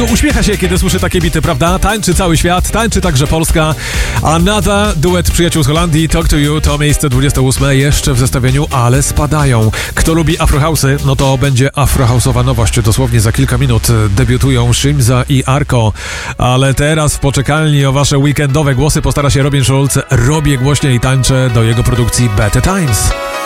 Uśmiecha się, kiedy słyszy takie bity, prawda? Tańczy cały świat, tańczy także Polska. Another, duet przyjaciół z Holandii, Talk to You, to miejsce 28 jeszcze w zestawieniu, ale spadają. Kto lubi afrohouse'y, no to będzie afrohouse'owa nowość. Dosłownie za kilka minut debiutują Shimza i Arko. Ale teraz w poczekalni o wasze weekendowe głosy postara się Robin Schulz. Robię głośniej i tańczę do jego produkcji Better Times.